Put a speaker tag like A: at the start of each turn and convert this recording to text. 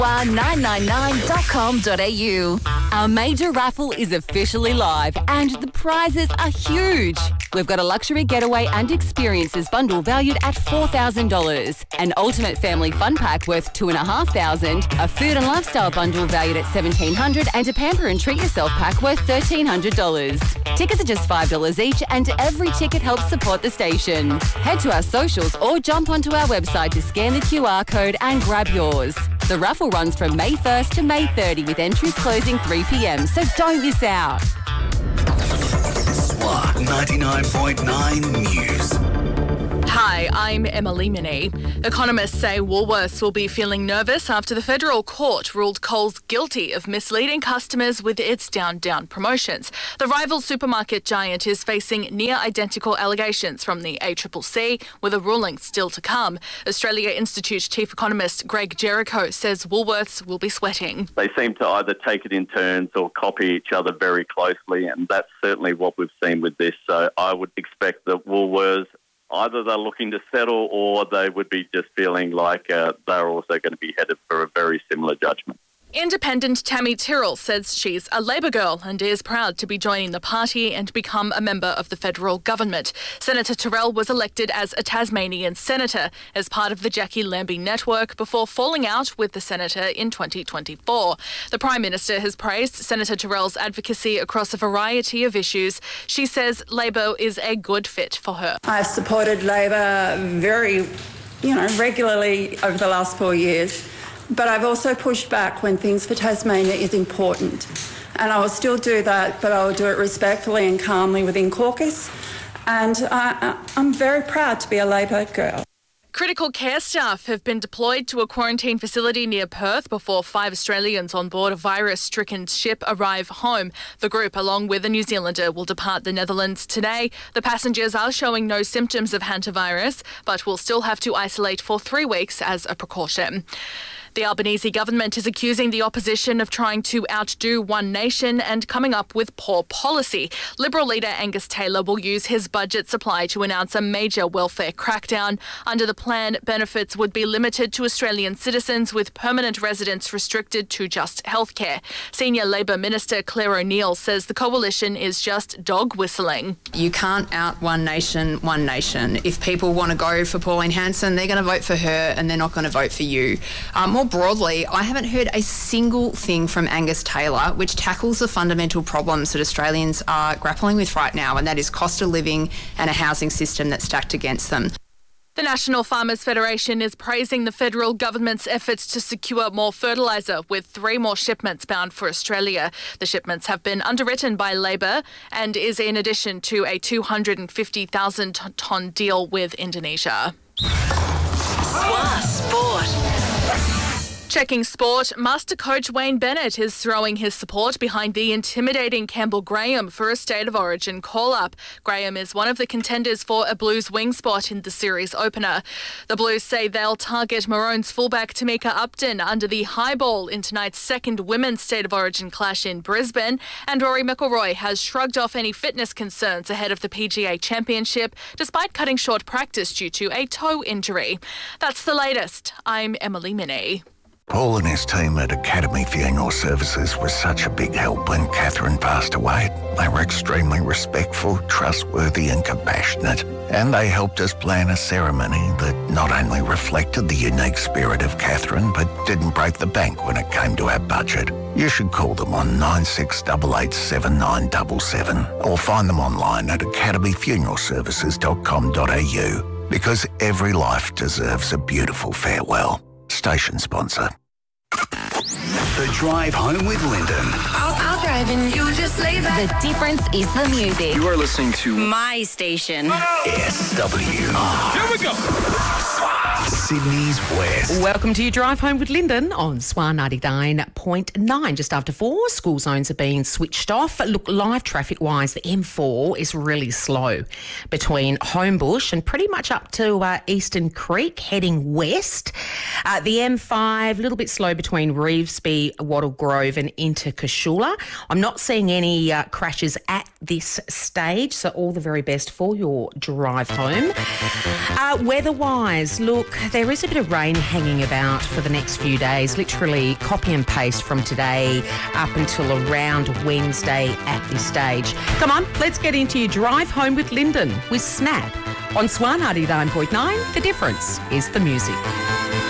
A: 999.com.au. Our major raffle is officially live and the prizes are huge. We've got a luxury getaway and experiences bundle valued at $4,000, an ultimate family fun pack worth $2,500, a food and lifestyle bundle valued at $1,700, and a pamper and treat yourself pack worth $1,300. Tickets are just $5 each and every ticket helps support the station. Head to our socials or jump onto our website to scan the QR code and grab yours. The raffle runs from May 1st to May 30 with entries closing 3 p.m, so don't miss out.
B: SWAT 99.9 News.
C: Hi, I'm Emily Minnie. Economists say Woolworths will be feeling nervous after the federal court ruled Coles guilty of misleading customers with its Down promotions. The rival supermarket giant is facing near-identical allegations from the ACCC, with a ruling still to come. Australia Institute chief economist Greg Jericho says Woolworths will be sweating.
D: They seem to either take it in turns or copy each other very closely, and that's certainly what we've seen with this. So I would expect that Woolworths, either they're looking to settle or they would be just feeling like they're also going to be headed for a very similar judgment.
C: Independent Tammy Tyrrell says she's a Labor girl and is proud to be joining the party and become a member of the federal government. Senator Tyrrell was elected as a Tasmanian senator as part of the Jackie Lambie network before falling out with the senator in 2024. The Prime Minister has praised Senator Tyrrell's advocacy across a variety of issues. She says Labor is a good fit for her.
E: I've supported Labor very, regularly over the last 4 years. But I've also pushed back when things for Tasmania is important. And I will still do that, but I will do it respectfully and calmly within caucus. And I'm very proud to be a Labor girl.
C: Critical care staff have been deployed to a quarantine facility near Perth before 5 Australians on board a virus-stricken ship arrive home. The group, along with a New Zealander, will depart the Netherlands today. The passengers are showing no symptoms of hantavirus, but will still have to isolate for 3 weeks as a precaution. The Albanese government is accusing the opposition of trying to outdo One Nation and coming up with poor policy. Liberal leader Angus Taylor will use his budget supply to announce a major welfare crackdown. Under the plan, benefits would be limited to Australian citizens, with permanent residents restricted to just healthcare. Senior Labor Minister Claire O'Neill says the coalition is just dog whistling.
F: You can't out One Nation, One Nation. If people want to go for Pauline Hanson, they're going to vote for her and they're not going to vote for you. More broadly, I haven't heard a single thing from Angus Taylor which tackles the fundamental problems that Australians are grappling with right now, and that is cost of living and a housing system that's stacked against them.
C: The National Farmers Federation is praising the federal government's efforts to secure more fertiliser, with 3 more shipments bound for Australia. The shipments have been underwritten by Labor and is in addition to a 250,000 tonne deal with Indonesia.
B: Sport.
C: Checking sport, Master Coach Wayne Bennett is throwing his support behind the intimidating Campbell Graham for a State of Origin call-up. Graham is one of the contenders for a Blues wing spot in the series opener. The Blues say they'll target Maroons fullback Tamika Upton under the high ball in tonight's second Women's State of Origin clash in Brisbane, and Rory McIlroy has shrugged off any fitness concerns ahead of the PGA Championship, despite cutting short practice due to a toe injury. That's the latest. I'm Emily Minnie.
G: Paul and his team at Academy Funeral Services were such a big help when Catherine passed away. They were extremely respectful, trustworthy and compassionate, and they helped us plan a ceremony that not only reflected the unique spirit of Catherine, but didn't break the bank when it came to our budget. You should call them on 96887977 or find them online at academyfuneralservices.com.au, because every life deserves a beautiful farewell. Station sponsor.
B: The Drive Home with Lyndon.
H: I'll drive and you just lay back.
A: The difference is the music.
B: You are listening to
H: My station.
B: SWR.
I: Here we go.
B: Sydney's West.
I: Welcome to your Drive Home with Lyndon on SWAR 99.9. Just after 4, school zones are being switched off. Look, live traffic-wise, the M4 is really slow between Homebush and pretty much up to Eastern Creek, heading west. The M5, a little bit slow between Revesby, Wattle Grove and into Cashula. I'm not seeing any crashes at this stage, so all the very best for your drive home. Weather-wise, look, there is a bit of rain hanging about for the next few days. Literally copy and paste from today up until around Wednesday at this stage. Come on, let's get into your drive home with Lyndon with Snap on Swan 99.9. The difference is the music.